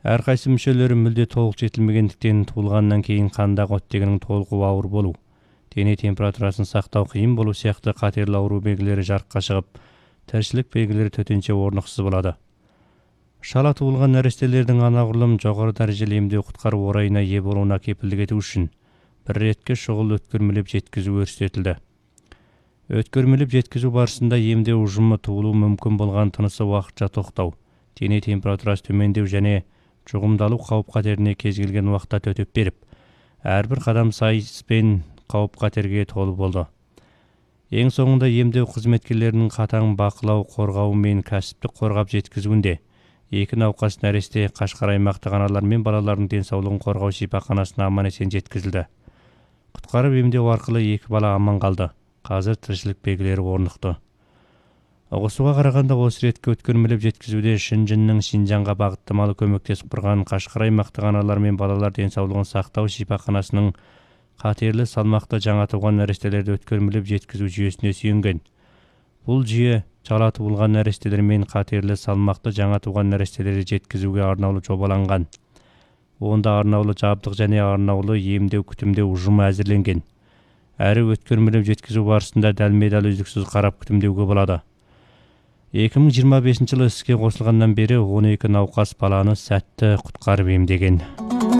Әр кайсы мүшөлөрү мүлде толук жетилмегендиктен туулгандан кийин кандагы оттегинин толугу ауыр болуу, дене температурасын сактоо кыйын болуу сыяктуу катерлүү оору белгилери жарыкка чыгып, тиричилик белгилери төтөнчө орнуксуз болот. Шала туулган нәрестелердин анагулум жогору дарежелүү эмдөө куткаруу орайына ээ болууна кепилдик этүү үчүн бир иретке шугул өткөрмөлөп жеткизүү көрсөтүлдү. Өткөрмөлөп жеткизүү барысында эмдөө ужуму туулуу мүмкүн болгон тынысы убакытча токтоо, дене температурасы төмөндөү жана чугумдалуу кауп катерине кез келген убакта төтөп берип, ар бир кадам сайыспен кауп катерге толуу болду. Эң соңунда эмдөө кызметкерлеринин катаң бакылоо, коргоо менен касиптик коргап жеткизүүндө 2 навкас нәресте Кашкар аймактык аналар менен балалардын ден соолугун коргоо шифаканасына аман-эсен жеткизилди. Куткарып эмдөө аркылуу 2 бала аман калды. Азыр тиричилик белгилери орнукту. Огусуга караганда осы иретке өткөрмөлөп жеткизүүдө Шынжыңдын Шинжаңга багыттамалуу көмөктесип турган Кашкар аймактык аналар менен балалар ден соолугун сактоо шифаканасынын катерлүү салмактуу жаңа тууган нәрестелерди өткөрмөлөп жеткизүү жүйөсүнө сүйөнгөн. Бул жүйө чала туулган нәрестелер менен катерлүү салмактуу жаңа тууган нәрестелерди жеткизүүгө арналуу жобаланган. Онда арналуу жабдык жана арналуу эмдөө күтүмдөө ужуму азирленген. Әрі өткөрмөлөп жеткизүү барысында дәлме-дәл үздүксүз карап күтүмдөөгө болот. 2025 жылы иске кошулгандан бери 12 навкас баланы сәттүү куткарып эмдеген.